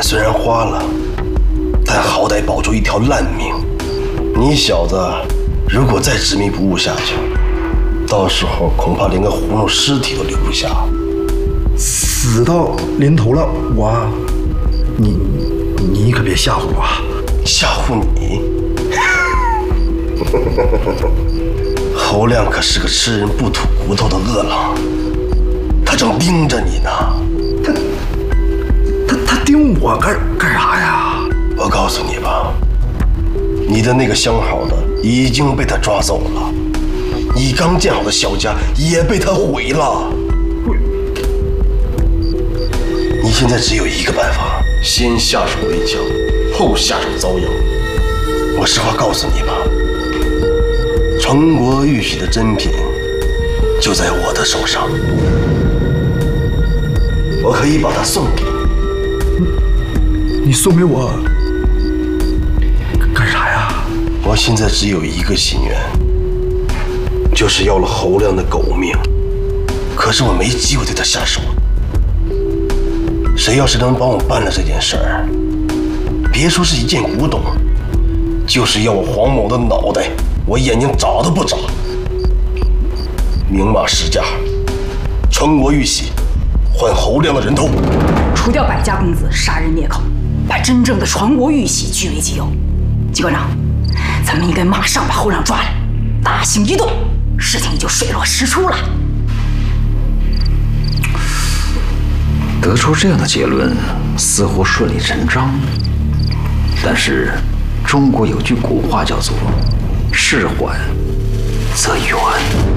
虽然花了，但好歹保住一条烂命。你小子如果再执迷不悟下去，到时候恐怕连个葫芦尸体都留不下。 死到临头了，你可别吓唬我啊！ 吓唬你？侯亮可是个吃人不吐骨头的恶狼，他正盯着你呢。 他盯我干啥呀？ 我告诉你吧，你的那个相好的已经被他抓走了，你刚建好的小家也被他毁了。你现在只有一个办法，先下手为强，后下手遭殃。我实话告诉你吧，成国玉玺的珍品就在我的手上，我可以把它送给你。 你送给我干啥呀？ 我现在只有一个心愿，就是要了侯亮的狗命，可是我没机会对他下手。谁要是能帮我办了这件事儿，别说是一件古董，就是要我黄某的脑袋，我眼睛眨都不眨。明码实价，成国玉玺换侯亮的人头， 除掉百家公子，杀人灭口，把真正的传国玉玺据为己有。机关长，咱们应该马上把侯亮抓来，大刑一动，事情也就水落石出了。 得出这样的结论似乎顺理成章，但是中国有句古话叫做“事缓则圆”。